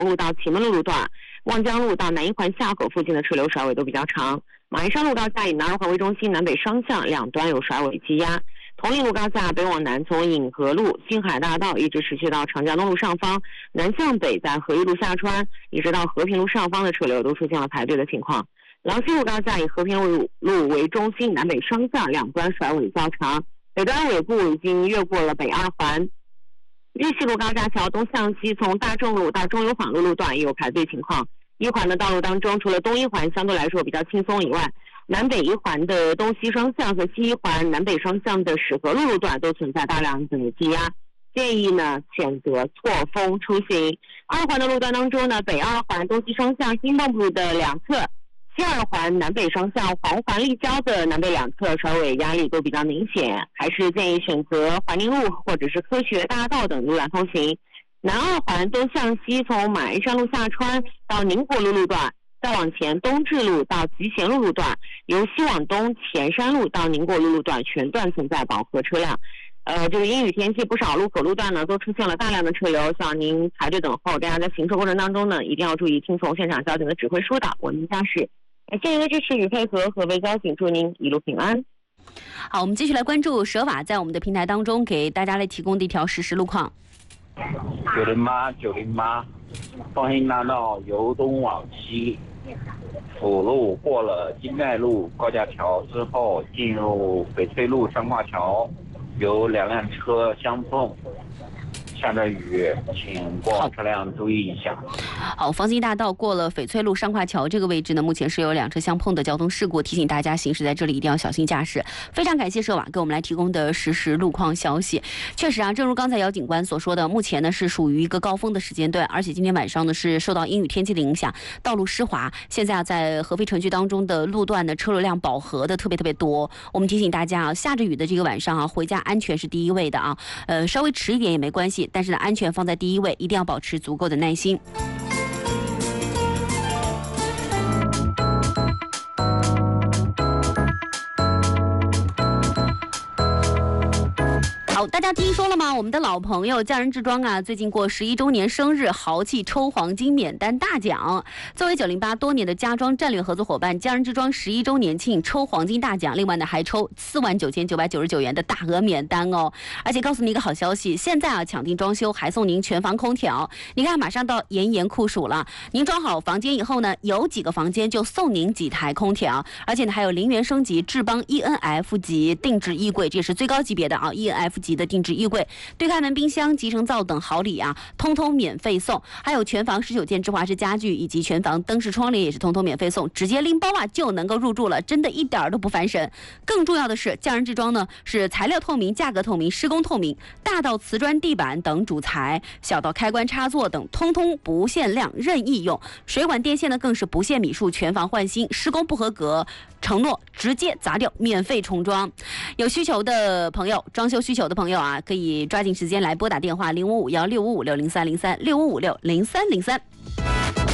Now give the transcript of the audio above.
路到祁门路路段、望江路到南一环下口附近的车流甩尾都比较长。马鞍山路高架以南二环为中心，南北双向两端有甩尾积压。同利路高架北往南，从颍河路、星海大道一直持续到长江东路上方，南向北在和义路下穿，一直到和平路上方的车流都出现了排队的情况。廊西路高架以和平路为中心，南北双向两端甩尾较长，北端尾部已经越过了北二环。日西路高架桥东向西，从大众路到中油坊路路段也有排队情况。一环的道路当中，除了东一环相对来说比较轻松以外，南北一环的东西双向和西一环南北双向的始河路路段都存在大量的积压，建议呢选择错峰出行。二环的路段当中呢，北二环东西双向新蚌埠路的两侧，西二环南北双向黄环立交的南北两侧甩尾压力都比较明显，还是建议选择怀宁路或者是科学大道等路段通行。南二环东向西，从马鞍山路下穿到宁国路路段，再往前东至路到集贤路路段，由西往东前山路到宁国路路段全段存在饱和车辆。这个阴雨天气，不少路口路段呢都出现了大量的车流，希望您排队等候。大家在行车过程当中呢，一定要注意听从现场交警的指挥疏导，文明驾驶。感谢您的支持与配合，河北交警祝您一路平安。 好，我们继续来关注舍瓦在我们的平台当中给大家来提供的一条实时路况。 908，方兴大道由东往西，辅路过了金寨路高架桥之后，进入翡翠路上挂桥，有2辆车相碰。下着雨，请过往车辆注意一下。 好，方兴大道过了翡翠路上跨桥这个位置呢，目前是有2车相碰的交通事故，提醒大家行驶在这里一定要小心驾驶。非常感谢舍瓦给我们来提供的实时路况消息。确实啊，正如刚才姚警官所说的，目前呢是属于一个高峰的时间段，而且今天晚上呢是受到阴雨天气的影响，道路湿滑。现在啊，在合肥城区当中的路段呢车流量饱和的特别多。我们提醒大家啊，下着雨的这个晚上啊，回家安全是第一位的啊。稍微迟一点也没关系。但是呢，安全放在第一位，一定要保持足够的耐心。好，大家听说了吗？我们的老朋友匠人制装啊，最近过11周年生日，豪气抽黄金免单大奖。作为908多年的家装战略合作伙伴，匠人制装11周年庆抽黄金大奖，另外呢还抽49999元的大额免单哦。而且告诉你一个好消息，现在啊抢定装修还送您全房空调。你看，马上到炎炎酷暑了，您装好房间以后呢，有几个房间就送您几台空调，而且呢还有0元升级智邦 ENF 级定制衣柜，这也是最高级别的啊 ENF 级的定制衣柜，对开门、冰箱、集成灶等好礼啊，通通免费送。还有全房19件智华式家具以及全房灯饰窗帘也是通通免费送，直接拎包啊就能够入住了，真的一点都不烦神。更重要的是，匠人制装呢是材料透明、价格透明、施工透明，大到瓷砖地板等主材，小到开关插座等，通通不限量，任意用。水管电线呢更是不限米数，全房换新，施工不合格承诺直接砸掉，免费重装。有需求的朋友，装修需求的朋友啊，可以抓紧时间来拨打电话05516556030365560303。